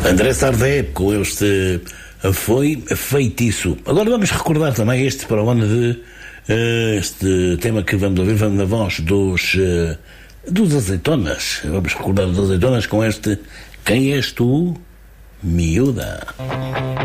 André Sardé, com este Foi Feitiço. Agora vamos recordar também este para o ano de este tema que vamos ouvir, vamos na voz dos Azeitonas. Vamos recordar os Azeitonas com este Quem És Tu, Miúda.